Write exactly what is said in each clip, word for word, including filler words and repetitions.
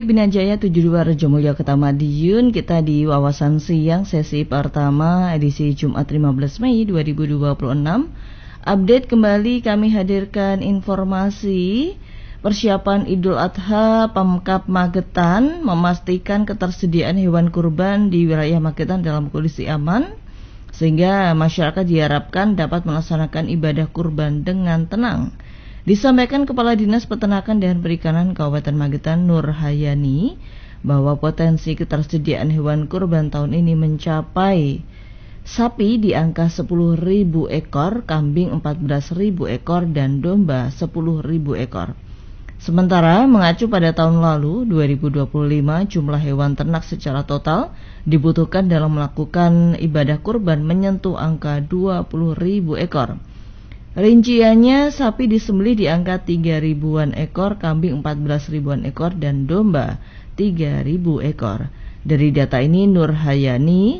Binajaya tujuh puluh dua Rejomulyo Kota Madiun, kita di Wawasan Siang sesi pertama edisi Jumat lima belas Mei dua ribu dua puluh enam. Update kembali kami hadirkan informasi persiapan Idul Adha. Pemkab Magetan memastikan ketersediaan hewan kurban di wilayah Magetan dalam kondisi aman, sehingga masyarakat diharapkan dapat melaksanakan ibadah kurban dengan tenang. Disampaikan Kepala Dinas Peternakan dan Perikanan Kabupaten Magetan Nur Hayani bahwa potensi ketersediaan hewan kurban tahun ini mencapai sapi di angka sepuluh ribu ekor, kambing empat belas ribu ekor, dan domba sepuluh ribu ekor. Sementara mengacu pada tahun lalu dua ribu dua puluh lima, jumlah hewan ternak secara total dibutuhkan dalam melakukan ibadah kurban menyentuh angka dua puluh ribu ekor. Rinciannya, sapi disembelih di angka tiga ribuan ekor, kambing empat belas ribuan ekor, dan domba tiga ribu ekor. Dari data ini, Nur Hayani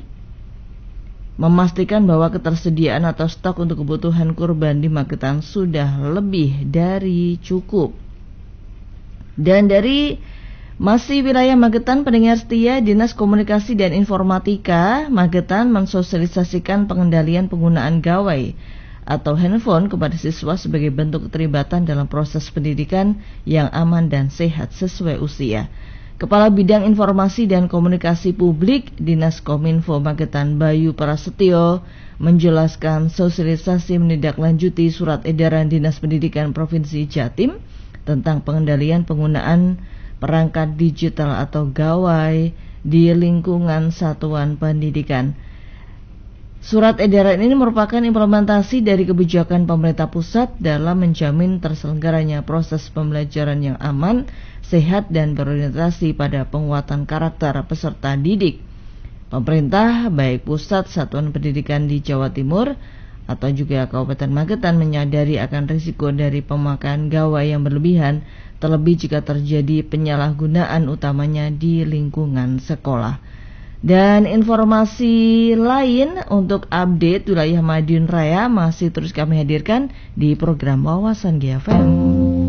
memastikan bahwa ketersediaan atau stok untuk kebutuhan kurban di Magetan sudah lebih dari cukup. Dan dari masih wilayah Magetan, pendengar setia, Dinas Komunikasi dan Informatika Magetan mensosialisasikan pengendalian penggunaan gawai atau handphone kepada siswa sebagai bentuk keterlibatan dalam proses pendidikan yang aman dan sehat sesuai usia. Kepala Bidang Informasi dan Komunikasi Publik Dinas Kominfo Magetan Bayu Prasetyo menjelaskan sosialisasi menindaklanjuti surat edaran Dinas Pendidikan Provinsi Jatim tentang pengendalian penggunaan perangkat digital atau gawai di lingkungan satuan pendidikan. Surat edaran ini merupakan implementasi dari kebijakan pemerintah pusat dalam menjamin terselenggaranya proses pembelajaran yang aman, sehat, dan berorientasi pada penguatan karakter peserta didik. Pemerintah, baik pusat, satuan pendidikan di Jawa Timur, atau juga Kabupaten Magetan menyadari akan risiko dari pemakaian gawai yang berlebihan, terlebih jika terjadi penyalahgunaan utamanya di lingkungan sekolah. Dan informasi lain untuk update wilayah Madiun Raya masih terus kami hadirkan di program Wawasan G F M.